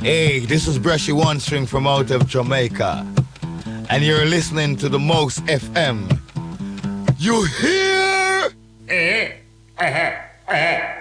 Hey, this is Brushy One String from out of Jamaica, and you're listening to the Most FM. You hear?